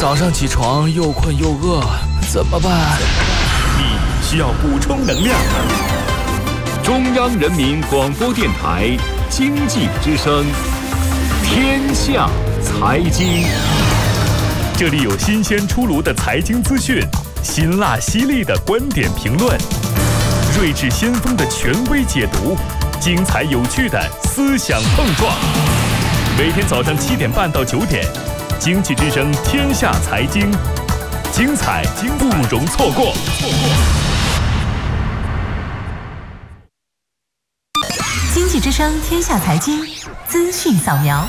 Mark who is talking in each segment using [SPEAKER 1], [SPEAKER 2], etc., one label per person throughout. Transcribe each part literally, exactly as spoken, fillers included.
[SPEAKER 1] 早上起床又困又饿，怎么办？
[SPEAKER 2] 你需要补充能量。中央人民广播电台经济之声，天下财经，这里有新鲜出炉的财经资讯，辛辣犀利的观点评论，睿智先锋的权威解读，精彩有趣的思想碰撞。每天早上七点半到九点，经济之声天下财经，精彩不容错过。
[SPEAKER 3] 经济之声天下财经资讯扫描。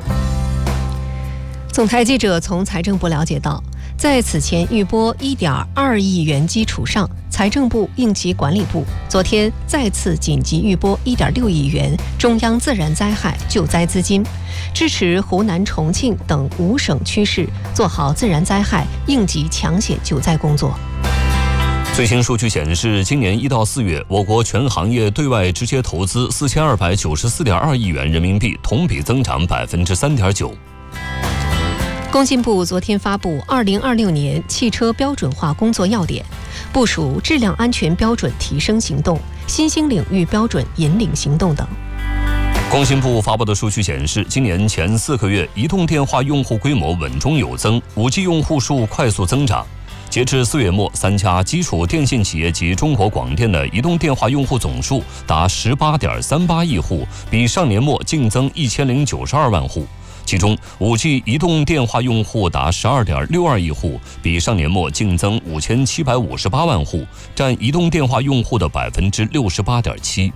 [SPEAKER 4] 总台记者从财政部了解到，在此前预拨 一点二亿元基础上，财政部应急管理部昨天再次紧急预拨 一点六亿元中央自然灾害救灾资金，支持湖南、重庆等五省区市做好自然灾害应急抢险救灾工作。
[SPEAKER 5] 最新数据显示，今年一到四月，我国全行业对外直接投资四千二百九十四点二亿元人民币，同比增长百分之三点九。
[SPEAKER 4] 工信部昨天发布二零二六年汽车标准化工作要点，部署质量安全标准提升行动、新兴领域标准引领行动等。
[SPEAKER 5] 工信部发布的数据显示，今年前四个月，移动电话用户规模稳中有增， 五 G 用户数快速增长。截至四月末，三家基础电信企业及中国广电的移动电话用户总数达 十八点三八亿户，比上年末净增一千零九十二万户。其中 五 G 移动电话用户达 十二点六二亿户，比上年末净增五千七百五十八万户，占移动电话用户的 百分之六十八点七。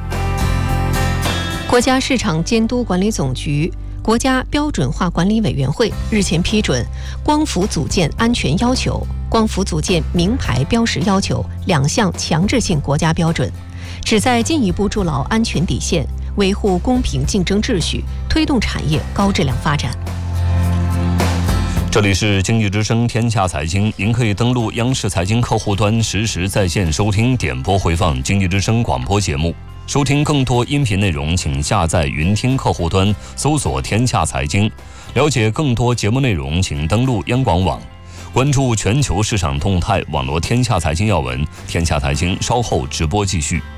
[SPEAKER 4] 国家市场监督管理总局、国家标准化管理委员会日前批准光伏组件安全要求、光伏组件名牌标识要求两项强制性国家标准，旨在进一步筑牢安全底线，维护公平竞争秩序，推动产业高质量发展。
[SPEAKER 5] 这里是经济之声天下财经，您可以登录央视财经客户端实时在线收听、点播回放经济之声广播节目。收听更多音频内容，请下载云听客户端，搜索天下财经。了解更多节目内容，请登录央广网。关注全球市场动态，网罗天下财经要闻。天下财经稍后直播继续。